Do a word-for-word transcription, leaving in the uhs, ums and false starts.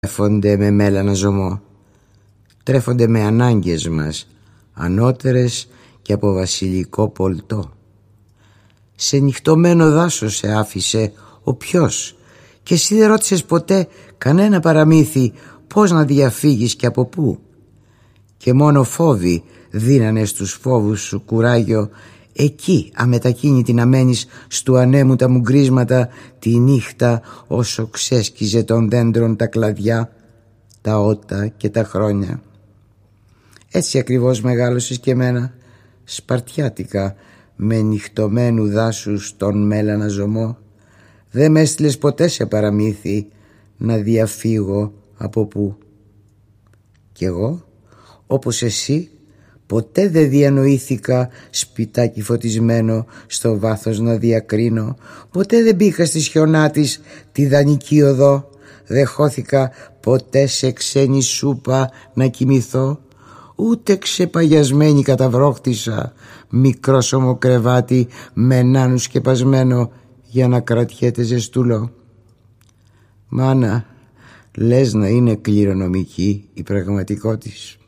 τρέφονται με μέλανα ζωμό. Τρέφονται με ανάγκες μας, ανώτερες και από βασιλικό πολτό. Σε νυχτωμένο δάσος σε άφησε ο ποιος, και εσύ δεν ρώτησες ποτέ κανένα παραμύθι πώς να διαφύγεις και από πού. Και μόνο φόβοι δίνανε στους φόβους σου κουράγιο, εκεί αμετακίνητη να μένεις στου ανέμου τα μουγκρίσματα τη νύχτα, όσο ξέσκιζε των δέντρων τα κλαδιά, τα ότα και τα χρόνια. Έτσι ακριβώς μεγάλωσες και εμένα, σπαρτιάτικα, με νυχτωμένου δάσους τον μέλανα ζωμό. Δεν με έστειλες ποτέ σε παραμύθι να διαφύγω από πού. Κι εγώ, όπως εσύ, ποτέ δεν διανοήθηκα σπιτάκι φωτισμένο στο βάθος να διακρίνω. Ποτέ δεν μπήκα στη σιωνά της τη δανεική οδό. Δεν χώθηκα ποτέ σε ξένη σούπα να κοιμηθώ. Ούτε ξεπαγιασμένη καταβρόχτησα μικρόσωμο κρεβάτι με νάνου σκεπασμένο για να κρατιέται ζεστούλο. Μάνα, λες να είναι κληρονομική η πραγματικότης.